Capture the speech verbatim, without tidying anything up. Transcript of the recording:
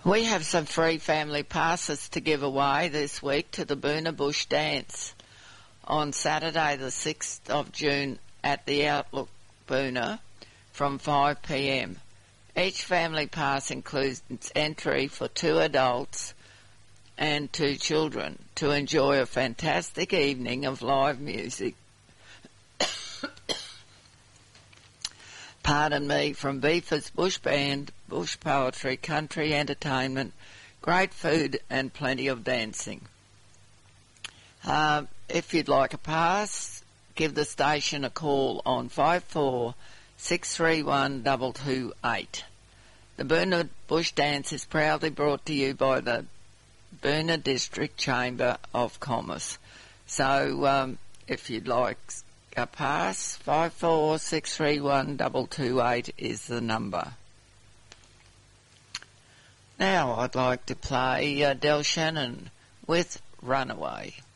We have some free family passes to give away this week to the Boona Bush Dance on Saturday the sixth of June at the Outlook Boona from five p m. Each family pass includes entry for two adults and two children to enjoy a fantastic evening of live music. Pardon me, from Beefer's Bush Band, bush poetry, country entertainment, great food and plenty of dancing. Uh, if you'd like a pass, give the station a call on five four six three one two two eight. The Boona Bush Dance is proudly brought to you by the Boona District Chamber of Commerce. So um, if you'd like a pass, five four six three one two two eight is the number. Now I'd like to play uh, Del Shannon with Runaway.